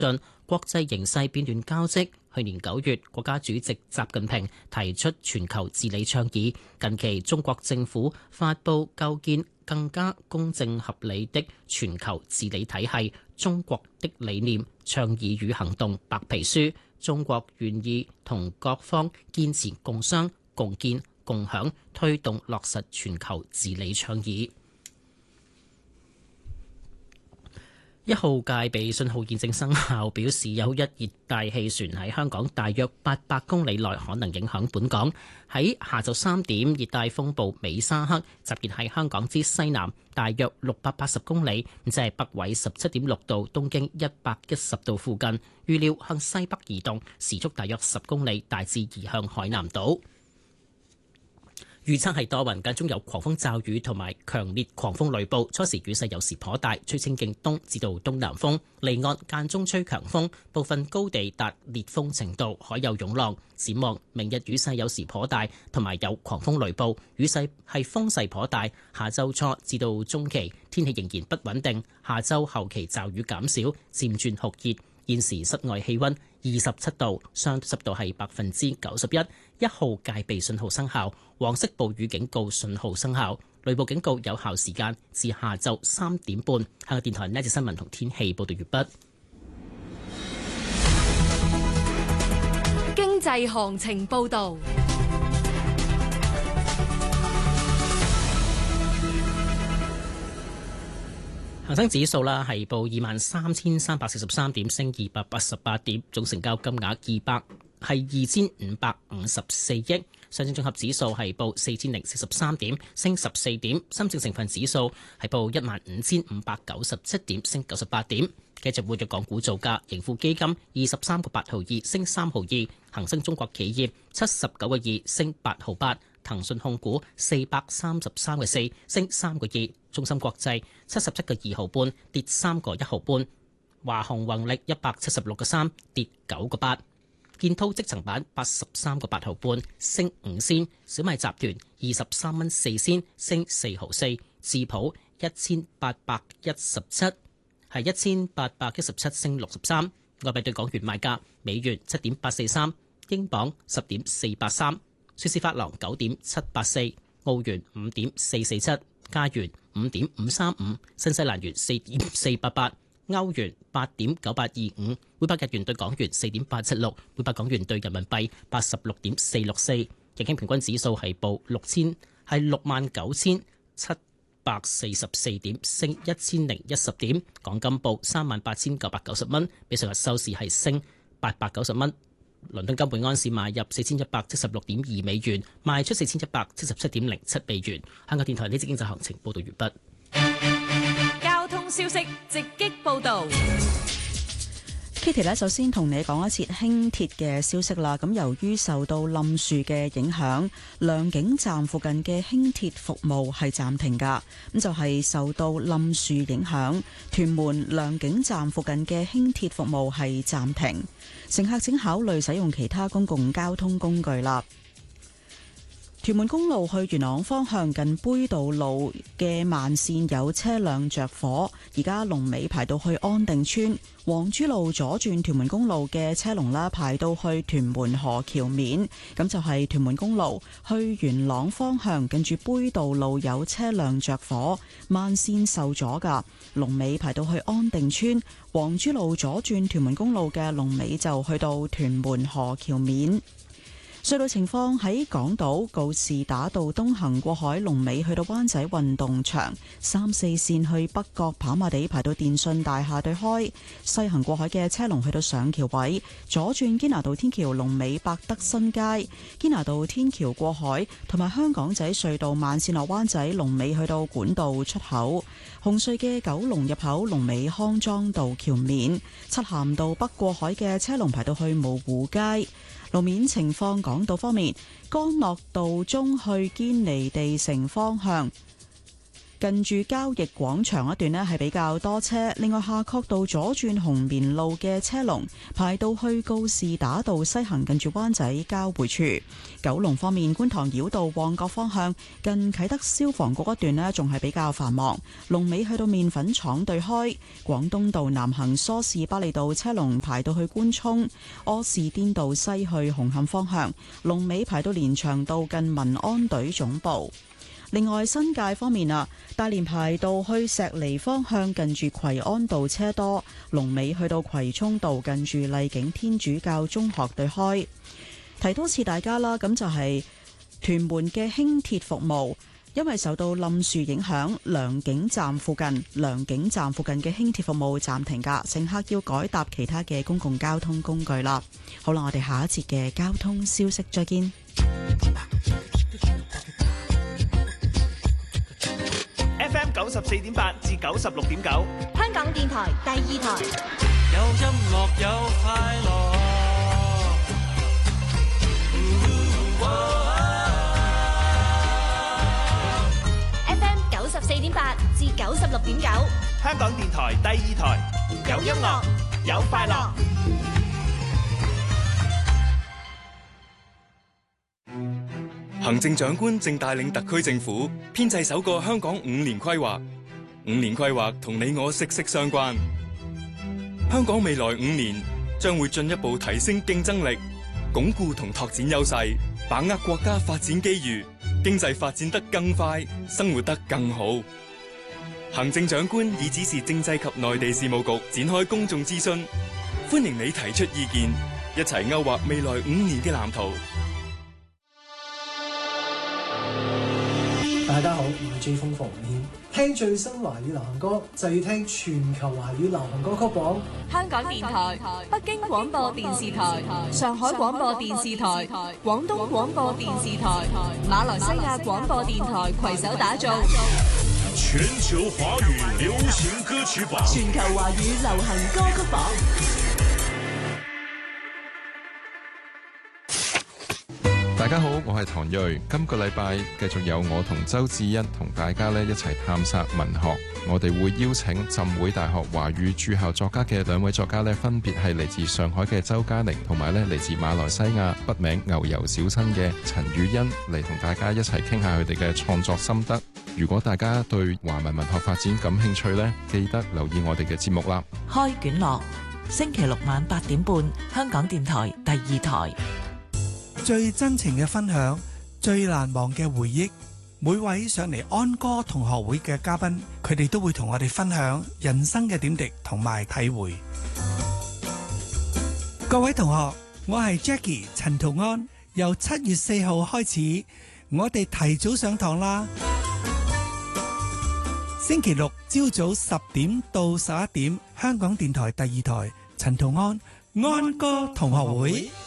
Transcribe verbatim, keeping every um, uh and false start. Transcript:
進，國際形勢變亂交織。去年九月，國家主席習近平提出全球治理倡議。近期，中國政府發布構建更加公正合理的全球治理體系中國的理念、倡議與行動白皮書。中國願意同各方堅持共商、共建、共享，推動落實全球治理倡議。一號戒備信號現正生效，表示有一熱帶氣旋喺香港大約八百公里內可能影響本港。喺下晝三點，熱帶風暴美沙克集結喺香港之西南大約六百八十公里，即係北緯十七點六度、東經一百一十度附近。預料向西北移動，時速大約十公里，大致移向海南島。預測係多雲，間中有狂風驟雨同埋強烈狂風雷暴，初時雨勢有時頗大，吹清勁東至到東南風，離岸間中吹強風，部分高地達烈風程度，海有湧浪。展望明日雨勢有時頗大，同埋有狂風雷暴，雨勢係風勢頗大。下週初至到中期天氣仍然不穩定，下週後期驟雨減少，漸轉酷熱。現時室外氣溫二十七度，相對濕度係百分之九十一，一號戒備信號生效，黃色暴雨警告信號生效，雷暴警告有效時間至下晝三點半。香港電台呢節新聞同天氣報道完畢。 經濟行情報道。 恒生指數啦係報二萬三千三百四十三點，升二百八十八點，總成交金額二百係二千五百五十四億。上證綜合指數係報四千零四十三點，升十四點。深證成分指數係報一萬五千五百九十七點，升九十八點。繼續活躍港股造價，盈富基金二十三個八毫二，升三毫二。恒生中國企業七十九個二，升八毫八。騰訊控股四百三十三個四，升三個二。中芯國際七十七個二毫半，跌三個一毫半。華虹宏力一百七十六個三，跌九個八。建滔積層板八十三個八毫半，升五仙。小米集團二十三蚊四仙，升四毫四。智普一千八百一十七係一千八百一十七，升六十三。外幣對港元賣價：美元七點八四三，英鎊十點四八三。瑞士法郎九點七八四，澳元五點四四七，加元五點五三五，新西蘭元四點四八八，歐元八點九八二五，每百日元對港元四點八七六，每百港元對人民幣八十六點四六四。日經平均指數係報六千係六萬九千七百四十四點，升一千零一十點。港金報三萬八千九百九十蚊，比上日收市係升八百九十蚊。倫敦金每安士買入四千一百七十六點二美元，賣出四千一百七十七點零七美元。香港電台呢節經濟行情報道完畢。 交通消息直擊報道。 Kitty 咧，首先同你講一次輕鐵嘅消息啦。咁由於受到冧樹嘅影響，良景站附近嘅輕鐵服務係暫停噶。咁就係、是、受到冧樹影響，屯門良景站附近嘅輕鐵服務係暫停。乘客請考慮使用其他公共交通工具啦。屯門公路去元朗方向近杯渡路嘅慢線有車輛着火，而家龍尾排到去安定村。黃珠路左轉屯門公路嘅車龍啦，排到去屯門河橋面。咁就係屯門公路去元朗方向近住杯渡路有車輛着火，慢線受阻噶，龍尾排到去安定村。黃珠路左轉屯門公路嘅龍尾就去到屯門河橋面。隧道情況喺港島告士打道東行過海龍尾去到灣仔運動場，三四線去北角跑馬地排到電訊大廈對開，西行過海嘅車龍去到上橋位，左轉堅拿道天橋龍尾百德新街，堅拿道天橋過海同埋香港仔隧道慢線落灣仔龍尾去到管道出口，紅隧嘅九龍入口龍尾康莊道橋面，漆咸道北過海嘅車龍排到去蕪湖街。路面情況，港島方面，干諾道中去堅尼地城方向， 近住交易廣場一段呢係比較多車。另外，夏慤道左轉紅棉路嘅車龍排到去告士打道西行，近住灣仔交匯處。九龍方面，觀塘繞道旺角方向近啟德消防局一段呢仲係比較繁忙，龍尾去到麵粉廠對開。廣東道南行梳士巴利道車龍排到去官涌，柯士甸道西去紅磡方向龍尾排到連翔道近民安隊總部。另外，新界方面啊，大連排道去石梨方向近住葵安道車多，龍尾去到葵涌道近住麗景天主教中學對開。提多次大家啦，咁就係屯門嘅輕鐵服務，因為受到冧樹影響，良景站附近良景站附近嘅輕鐵服務暫停㗎，乘客要改搭其他嘅公共交通工具啦。好啦，我哋下一節嘅交通消息再見。 F M 九十四點八至九十六點九， 香港電台第二台。 有音樂有快樂。 F M 九十四點八至九十六點九， 香港電台第二台，有音樂有快樂。 行政長官正帶領特區政府編製首個香港五年規劃，五年規劃同你我息息相關。香港未來五年將會進一步提升競爭力，鞏固同拓展優勢，把握國家發展機遇，經濟發展得更快，生活得更好。行政長官已指示政制及內地事務局展開公眾諮詢，歡迎你提出意見，一齊勾畫未來五年嘅藍圖。 大家好，我係 J 風馮燕。聽最新華語流行歌就要聽全球華語流行歌曲榜。 香港電台、北京廣播電視台、上海廣播電視台、廣東廣播電視台、馬來西亞廣播電台攜手打造全球華語流行歌曲榜。 全球華語流行歌曲榜。 大家好，我係唐睿。今個禮拜繼續有我同周志恩同大家咧一齊探索文學。我哋會邀請浸會大學華語駐校作家嘅兩位作家咧，分別係嚟自上海嘅周嘉寧，同埋咧嚟自馬來西亞筆名牛油小新嘅陳宇欣，嚟同大家一齊傾下佢哋嘅創作心得。如果大家對華文文學發展感興趣咧，記得留意我哋嘅節目啦。 開卷樂，星期六晚八點半，香港電台第二台。 最真情嘅分享，最難忘嘅回憶。每位上嚟安歌同學會嘅嘉賓，佢哋都會同我哋分享人生嘅點滴同埋體會。各位同學，我係 Jackie 陳圖安。由七月四號開始，我哋提早上堂啦。星期六朝早十點到十一點，香港電台第二台陳圖安安歌同學會。